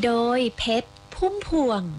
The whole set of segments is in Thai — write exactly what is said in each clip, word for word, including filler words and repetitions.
โดยเพชรพุ่มพวง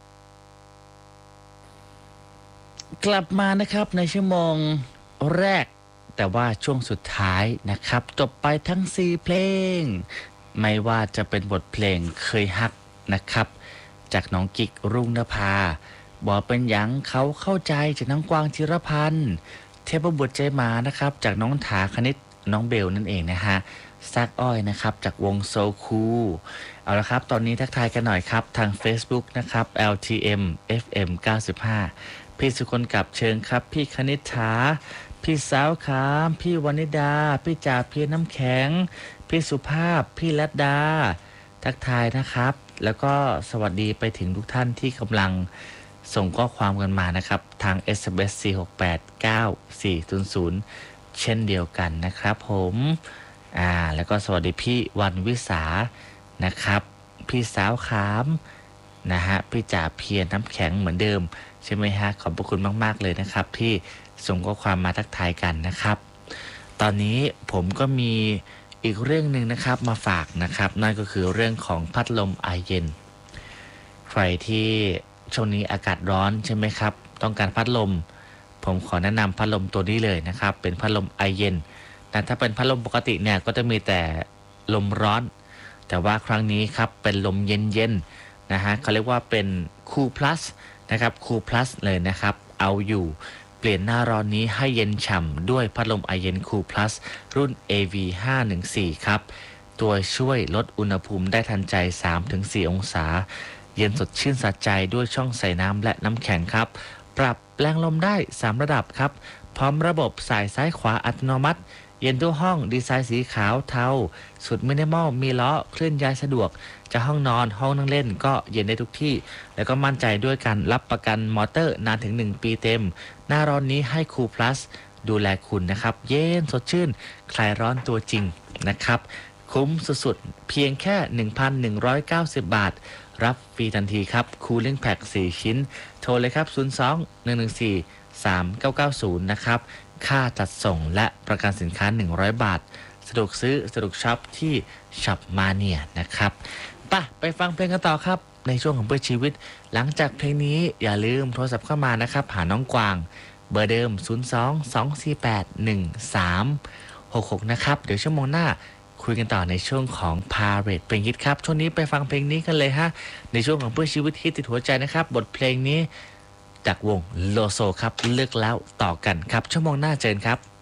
กลับมานะครับในชั่วโมงแรกแต่ว่าช่วงสุดท้ายนะครับจบไปทั้งสี่เพลงไม่ว่าจะเป็นบทเพลงเคยฮักนะครับจากน้องกิกรุ่งนภาบอกเป็นหยังเขาเข้าใจจากน้องกวางจิรพันธ์เทพบุตรใจหมานะครับจากน้องถาคณิตน้องเบลนั่นเองนะฮะซากอ้อยนะครับจากวงโซคูเอาละครับตอนนี้ทักทายกันหน่อยครับทาง Facebook นะครับ แอล ที เอ็ม เอฟ เอ็ม เก้าสิบห้าพี่สุคนกับเชิญครับพี่คณิษฐาพี่สาวขามพี่วนิดาพี่จ่าเพียน้ำแข็งพี่สุภาพพี่ลัดดาทักทายนะครับแล้วก็สวัสดีไปถึงทุกท่านที่กำลังส่งข้อความกันมานะครับทาง เอส เอ็ม เอส สี่ หก แปด เก้า สี่ ศูนย์ ศูนย์เช่นเดียวกันนะครับผมอ่าแล้วก็สวัสดีพี่วันวิสานะครับพี่สาวขามนะฮะพี่จ่าเพียน้ำแข็งเหมือนเดิมใช่ไหมฮะขอบพระคุณมากๆเลยนะครับที่ส่งข้อความมาทักทายกันนะครับตอนนี้ผมก็มีอีกเรื่องหนึ่งนะครับมาฝากนะครับนั่นก็คือเรื่องของพัดลมไอเย็นใครที่ช่วงนี้อากาศร้อนใช่ไหมครับต้องการพัดลมผมขอแนะนำพัดลมตัวนี้เลยนะครับเป็นพัดลมไอเย็นแต่ถ้าเป็นพัดลมปกติเนี่ยก็จะมีแต่ลมร้อนแต่ว่าครั้งนี้ครับเป็นลมเย็นๆนะฮะเขาเรียกว่าเป็นคูลพลัสนะครับคูลพลัสเลยนะครับเอาอยู่เปลี่ยนหน้าร้อนนี้ให้เย็นฉ่ำด้วยพัดลมไอเย็นคูลพลัสรุ่น เอ วี ห้าหนึ่งสี่ ครับตัวช่วยลดอุณหภูมิได้ทันใจ สามถึงสี่ องศาเย็นสดชื่นสะใจด้วยช่องใส่น้ำและน้ำแข็งครับปรับแรงลมได้สามระดับครับพร้อมระบบสายซ้ายขวาอัตโนมัติเย็นทั่วห้องดีไซน์สีขาวเทาสุดมินิมอลมีล้อเคลื่อนย้ายสะดวกจะห้องนอนห้องนั่งเล่นก็เย็นได้ทุกที่แล้วก็มั่นใจด้วยการรับประกันมอเตอร์นานถึงหนึ่งปีเต็มหน้าร้อนนี้ให้คูลพลัสดูแลคุณนะครับเย็นสดชื่นคลายร้อนตัวจริงนะครับคุ้มสุดๆเพียงแค่ หนึ่งพันหนึ่งร้อยเก้าสิบ บาทรับฟรีทันทีครับคูลิ่งแพ็กสี่ชิ้นโทรเลยครับศูนย์ สอง หนึ่ง หนึ่ง สี่ สาม เก้า เก้า ศูนย์นะครับค่าจัดส่งและประกันสินค้าหนึ่งร้อยบาทสะดวกซื้อสะดวกช็อปที่ช็อปมาเนียนะครับไปไปฟังเพลงกันต่อครับในช่วงของเพื่อชีวิตหลังจากเพลงนี้อย่าลืมโทรศัพท์เข้ามานะครับหาน้องกวางเบอร์เดิมศูนย์ สอง สอง สี่ แปด หนึ่ง สาม หก หกนะครับเดี๋ยวชั่วโมงหน้าคุยกันต่อในช่วงของพาเรดเพลงฮิตครับช่วงนี้ไปฟังเพลงนี้กันเลยฮะในช่วงของเพื่อชีวิตฮิตติดหัวใจนะครับบทเพลงนี้จากวงโลโซครับเลือกแล้วต่อกันครับชั่วโมงหน้าเจอกันครับ